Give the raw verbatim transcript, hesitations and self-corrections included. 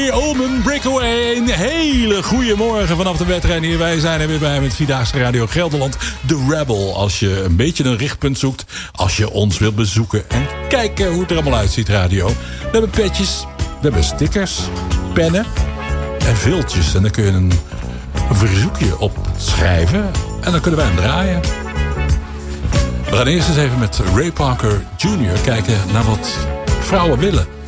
Omen Breakaway, een hele goede morgen vanaf de wedstrijd hier. Wij zijn er weer bij met Vierdaagse Radio Gelderland, The Rebel. Als je een beetje een richtpunt zoekt, als je ons wilt bezoeken en kijken hoe het er allemaal uitziet, radio. We hebben petjes, we hebben stickers, pennen en viltjes. En dan kun je een verzoekje opschrijven en dan kunnen wij hem draaien. We gaan eerst eens even met Ray Parker junior kijken naar wat vrouwen willen.